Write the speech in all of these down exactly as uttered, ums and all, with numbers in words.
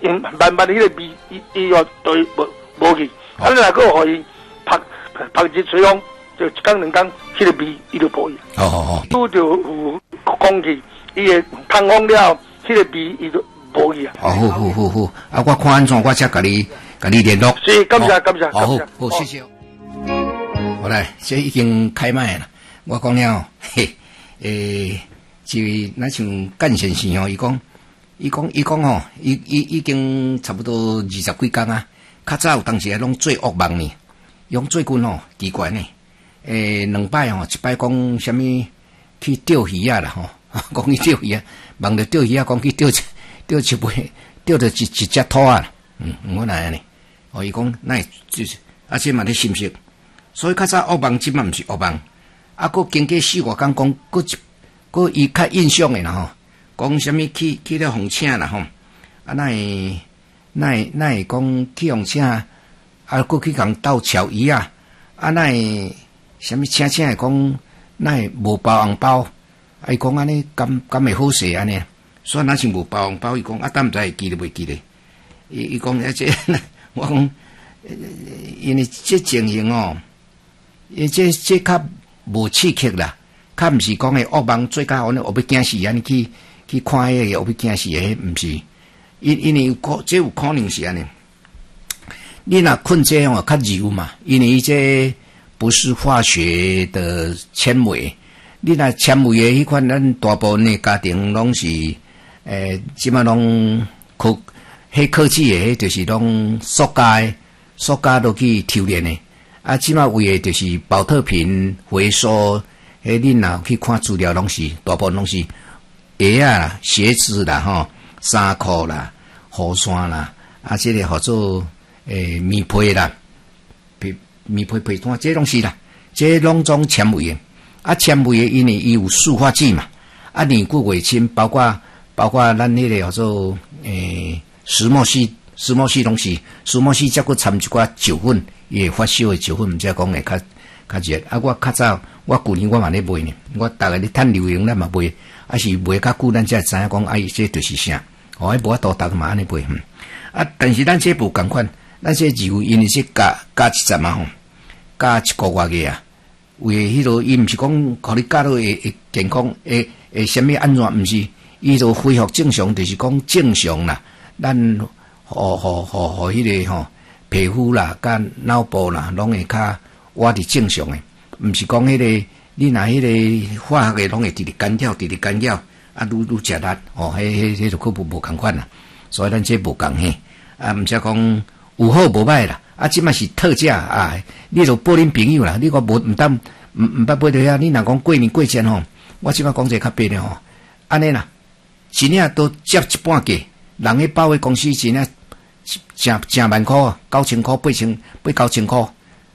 因慢慢迄个味，伊伊又对无无去。啊，你若个互伊拍拍一吹风，就一工两工，迄个味伊就无去。 哦哦哦。 拄着有空气，伊会通风了，迄个味伊就无去啊。 哦，好好好好，啊，我看安怎，我才甲你甲你联络。 是，感谢感谢好感谢。 好好，谢谢。好来，这已经开卖了。我讲了，嘿，诶，就那像干先生哦，伊讲，伊讲，伊讲吼，伊伊已經差不多二十幾工啊。較早有當時攏做惡夢呢，用最近吼奇怪呢。誒，兩擺吼，一擺講啥物去釣魚啊啦吼，講去釣魚啊，夢着釣魚啊，講去釣釣一杯，釣着一一隻兔啊。嗯，我來安尼，哦，伊講那就是而且嘛咧心息，所以較早惡夢，即嘛毋是惡夢。啊，佫經過四五工講，佫一佫伊較印象誒啦吼。講啥物去去了紅請啦吼，啊那會那會那會講去紅請，啊佫去共鬥釣魚啊，啊那會啥物請請會講那會無包紅包，啊伊講安尼敢敢會好勢安尼，所以若是無包紅包，伊講啊，但毋知會記咧袂記咧，伊伊講啊，這我講，因為這情形哦，伊這這較無刺激啦，較毋是講誒惡夢做甲安尼，我要驚死安尼去。去看迄個，我要驚死誒，毋是，因因為有可，這有可能是安尼。你若困這哦較柔嘛，因為這不是化學的纖維。你若纖維誒迄款，咱大部分誒家庭攏是誒，即馬攏科，迄科技誒，迄就是攏塑膠，塑膠落去抽煉誒。啊，即馬為誒就是寶特瓶回收，迄你若去看資料，攏是大部分攏是。鞋啊、鞋子啦、吼衫褲啦、雨伞啦，啊，這個叫做誒棉被啦、被棉被被單，這攏是啦，這攏種纖維嘅。啊，纖維嘅因為伊有塑化劑嘛，啊，年久未清，包括包括咱迄個叫做誒石墨烯、石墨烯攏是石墨烯，再擱摻一寡酒粉，伊會發燒嘅酒粉，毋知講會較較熱。啊，我較早，我舊年我嘛咧賣呢，我逐個咧趁流行咱嘛賣。啊是賣較久，咱才會知影講，啊伊這就是啥？哦，迄無法度逐個嘛安尼賣。啊，但是咱這無共款，咱這油因為是加加一陣嘛吼，加一個月嘅啊。為迄落伊毋是講，互你加到會會健康，會會啥物安怎？毋是，伊就恢復正常，就是講正常啦。咱互互互互迄個吼皮膚啦、甲腦部啦，攏會較活佇正常誒，毋是講迄個。你若迄個化學嘅攏會直直干擾，直直干擾，啊，愈愈食力，哦，迄迄迄就可無無共款啦。所以咱這無共嘿，啊，毋則講有好無歹啦。啊，即擺是特價啊，你就報恁朋友啦。你講無毋當毋毋捌買到遐，你若講過年過節吼，我即擺講者較白咧吼，安尼啦，一領都接一半價，人迄保險公司一領成成萬箍啊，九千箍、八千八九千箍，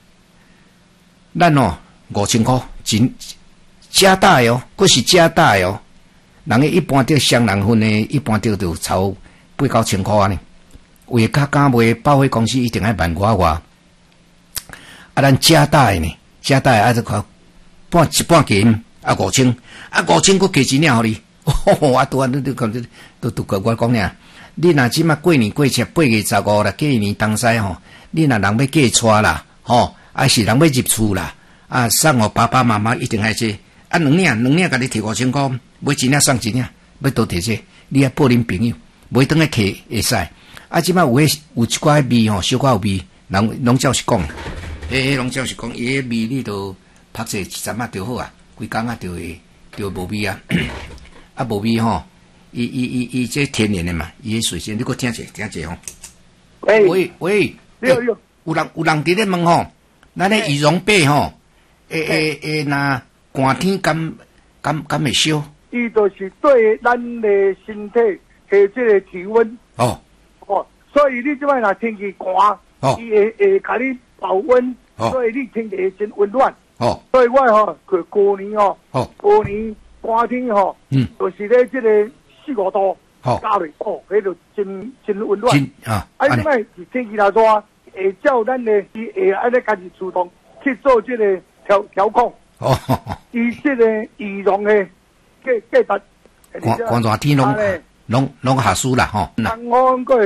咱哦五千箍。真加大哦，佫是加大哦。人個一般得雙人份的，一般得就超八九千塊呢。為較敢賣保險公司一定愛萬外外。啊，咱加大呢，加大啊，就看半一半價啊五千，啊五千佫加一領互你。哦，啊拄啊，你你講都都個我講呢，你若即馬過年過節八月十五啦，過年當西吼，你若人要嫁娶啦，吼，啊是人要入厝啦。啊，送互爸爸媽媽一定係這，啊兩領兩領甲你提五千塊，買一領送一領，要多提這，你啊報恁朋友，買轉來客會使。啊，即擺有誒有一寡味吼，小可有味，人攏照是講，迄迄攏照是講，伊迄味你都拍者一陣仔就好啊，規工啊就會就無味啊，啊無味吼，伊伊伊伊這天然誒嘛，伊誒水仙，你擱聽者聽者吼。喂喂，有有有人有人佇咧問吼，咱咧羽絨被吼。誒誒誒，那寒天敢敢敢會燒？ 伊就是對咱嘅身體下即個體溫。哦哦，所以你即擺若天氣寒，哦，伊會會甲你保溫，哦，所以你天氣會真溫暖。哦，所以我吼佢過年哦，哦，過年寒天吼，嗯，就是咧即個四五度，哦，加落哦，迄就真真溫暖。真啊，啊，即擺是天氣若熱，會照咱嘅伊會安尼家己主動去做即個。調調控，哦，伊即個羽絨嘅價價值，寒寒熱天攏攏攏下輸啦，吼。